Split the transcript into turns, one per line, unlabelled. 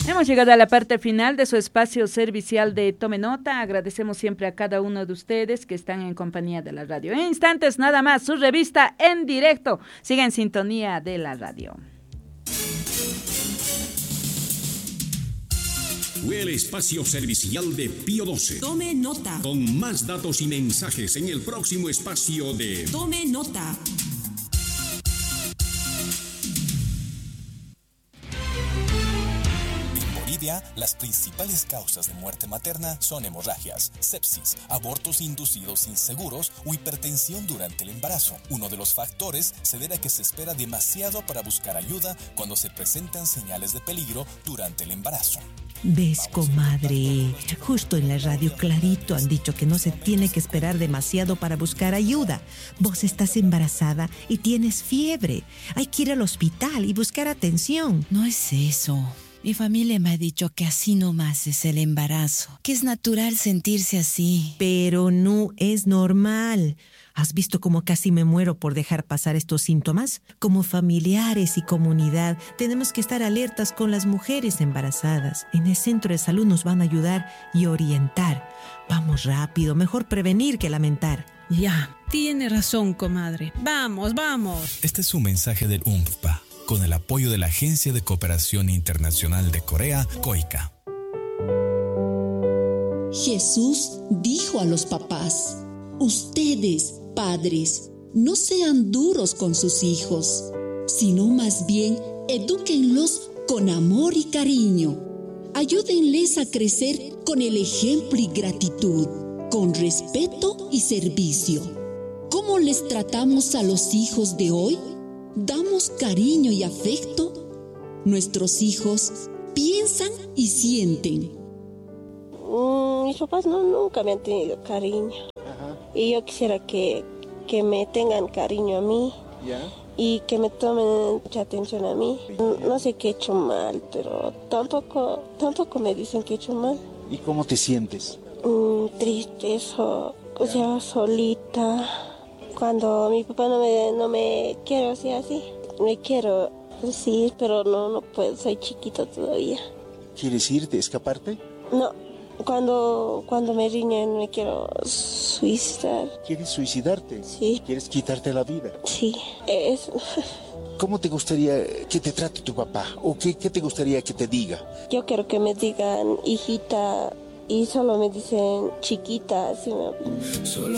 Hemos llegado a la parte final de su espacio servicial de Tome Nota. Agradecemos siempre a cada uno de ustedes que están en compañía de la radio. En instantes nada más, su revista en directo. Siga en sintonía de la radio.
Fue el espacio servicial de Pío XII.
Tome nota.
Con más datos y mensajes en el próximo espacio de
Tome nota.
Las principales causas de muerte materna son hemorragias, sepsis, abortos inducidos inseguros o hipertensión durante el embarazo. Uno de los factores se debe a que se espera demasiado para buscar ayuda cuando se presentan señales de peligro durante el embarazo.
¿Ves, comadre? Justo en la radio clarito han dicho que no se tiene que esperar demasiado para buscar ayuda. Vos estás embarazada y tienes fiebre. Hay que ir al hospital y buscar atención.
No es eso. Mi familia me ha dicho que así nomás es el embarazo, que es natural sentirse así.
Pero no es normal. ¿Has visto cómo casi me muero por dejar pasar estos síntomas? Como familiares y comunidad, tenemos que estar alertas con las mujeres embarazadas. En el centro de salud nos van a ayudar y orientar. Vamos rápido, mejor prevenir que lamentar.
Ya, tiene razón, comadre. Vamos, vamos.
Este es un mensaje del UNFPA, con el apoyo de la Agencia de Cooperación Internacional de Corea, COICA.
Jesús dijo a los papás: ustedes, padres, no sean duros con sus hijos, sino más bien edúquenlos con amor y cariño. Ayúdenles a crecer con el ejemplo y gratitud, con respeto y servicio. ¿Cómo les tratamos a los hijos de hoy? ¿Damos cariño y afecto? Nuestros hijos piensan y sienten.
Mis papás nunca me han tenido cariño. Ajá. Y yo quisiera que me tengan cariño a mí. ¿Ya? Y que me tomen mucha atención a mí. No sé qué he hecho mal, pero tampoco me dicen que he hecho mal.
¿Y cómo te sientes?
Triste, solita. Cuando mi papá no me quiere así. Me quiero decir, pero no puedo, soy chiquita todavía.
¿Quieres irte, escaparte?
No, cuando me riñen me quiero suicidar.
¿Quieres suicidarte?
Sí.
¿Quieres quitarte la vida?
Sí, eso.
¿Cómo te gustaría que te trate tu papá? ¿O qué te gustaría que te diga?
Yo quiero que me digan hijita y solo me dicen chiquita. Así me...